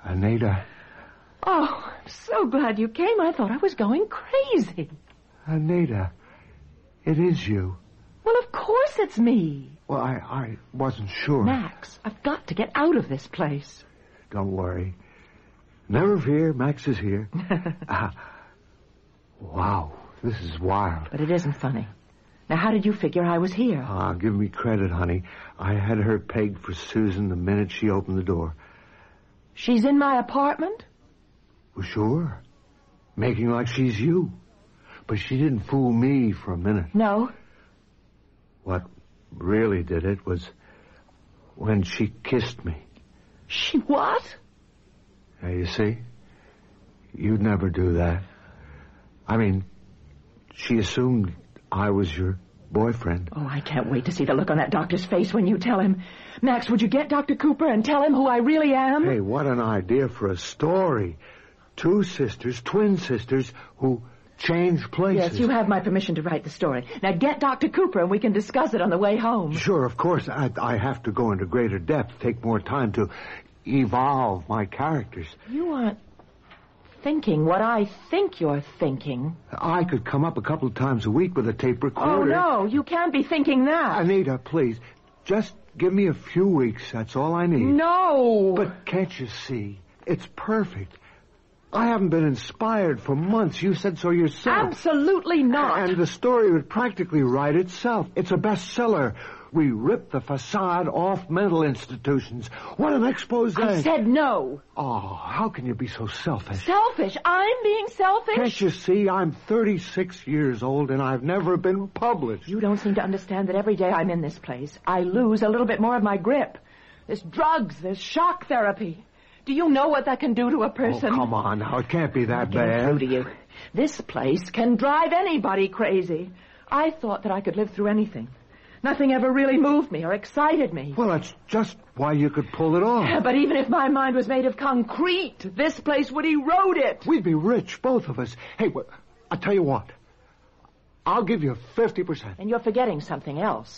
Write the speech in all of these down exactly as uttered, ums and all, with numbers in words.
Anita. Oh, I'm so glad you came. I thought I was going crazy. Anita, it is you. Well, of course it's me. Well, I, I wasn't sure. Max, I've got to get out of this place. Don't worry. Never fear, Max is here. uh, wow, this is wild. But it isn't funny. Now, how did you figure I was here? Ah, give me credit, honey. I had her pegged for Susan the minute she opened the door. She's in my apartment? Well, sure. Making like she's you. But she didn't fool me for a minute. No. What really did it was when she kissed me. She what? Now, you see, you'd never do that. I mean, she assumed I was your boyfriend. Oh, I can't wait to see the look on that doctor's face when you tell him. Max, would you get Doctor Cooper and tell him who I really am? Hey, what an idea for a story. Two sisters, twin sisters, who changed places. Yes, you have my permission to write the story. Now get Doctor Cooper and we can discuss it on the way home. Sure, of course. I, I have to go into greater depth, take more time to evolve my characters. You aren't thinking what I think you're thinking. I could come up a couple of times a week with a tape recorder. Oh, no, you can't be thinking that. Anita, please, just give me a few weeks. That's all I need. No! But can't you see? It's perfect. I haven't been inspired for months. You said so yourself. Absolutely not. And the story would practically write itself. It's a bestseller. We ripped the facade off mental institutions. What an expose. I said no. Oh, how can you be so selfish? Selfish? I'm being selfish? Can't you see? I'm thirty-six years old and I've never been published. You don't seem to understand that every day I'm in this place, I lose a little bit more of my grip. There's drugs, there's shock therapy. Do you know what that can do to a person? Oh, come on now. It can't be that I'll get it bad. through to you. This place can drive anybody crazy. I thought that I could live through anything. Nothing ever really moved me or excited me. Well, that's just why you could pull it off. Yeah, but even if my mind was made of concrete, this place would erode it. We'd be rich, both of us. Hey, well, I'll tell you what. I'll give you fifty percent. And you're forgetting something else.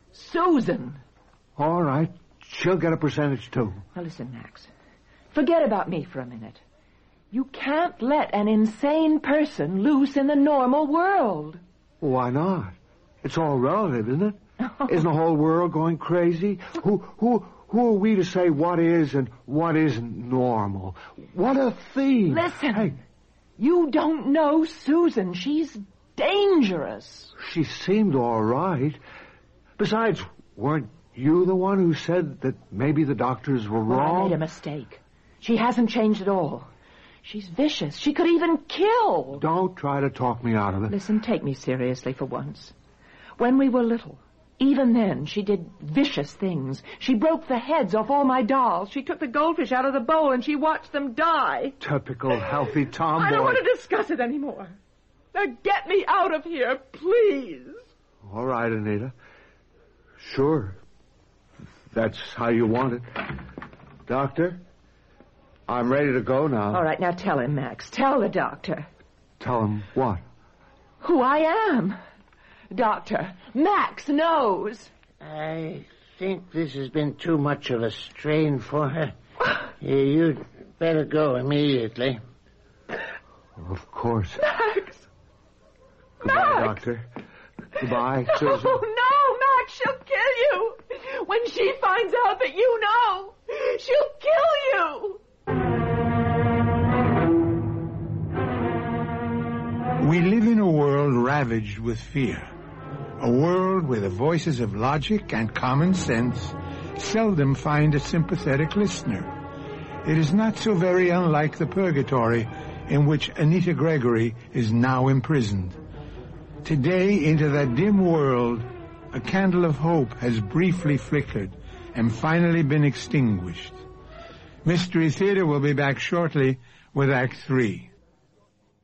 Susan. All right. She'll get a percentage, too. Now, listen, Max. Forget about me for a minute. You can't let an insane person loose in the normal world. Why not? It's all relative, isn't it? Isn't the whole world going crazy? Who, who, who are we to say what is and what isn't normal? What a theme. Listen. Hey. You don't know Susan. She's dangerous. She seemed all right. Besides, weren't you the one who said that maybe the doctors were Well, wrong? I made a mistake. She hasn't changed at all. She's vicious. She could even kill. Don't try to talk me out of it. Listen, take me seriously for once. When we were little, even then, she did vicious things. She broke the heads off all my dolls. She took the goldfish out of the bowl and she watched them die. Typical healthy tomboy. I don't want to discuss it anymore. Now get me out of here, please. All right, Anita. Sure. That's how you want it. Doctor, I'm ready to go now. All right, now tell him, Max. Tell the doctor. Tell him what? Who I am. Doctor, Max knows. I think this has been too much of a strain for her. You'd better go immediately. Of course. Max! Goodbye, Max! Doctor. Goodbye, Susan. Oh, no, Max, she'll kill you. When she finds out that you know, she'll kill you. We live in a world ravaged with fear. A world where the voices of logic and common sense seldom find a sympathetic listener. It is not so very unlike the purgatory in which Anita Gregory is now imprisoned. Today, into that dim world, a candle of hope has briefly flickered and finally been extinguished. Mystery Theater will be back shortly with Act Three.